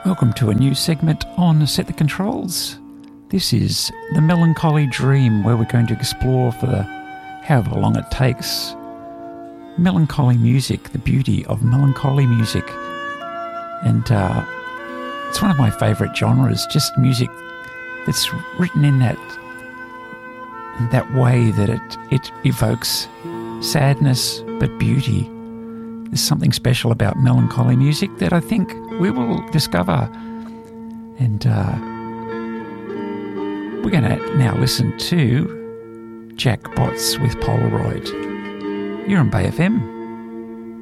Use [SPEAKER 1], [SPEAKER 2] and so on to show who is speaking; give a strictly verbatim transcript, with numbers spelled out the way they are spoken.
[SPEAKER 1] Welcome to a new segment on Set the Controls. This is The Melancholy Dream, where we're going to explore for the, however long it takes, melancholy music, the beauty of melancholy music. And uh, it's one of my favourite genres, just music that's written in that that way that it, it evokes sadness but beauty. There's something special about melancholy music that I think we will discover. And uh, we're going to now listen to Jack Botts with Polaroid. You're on Bay F M.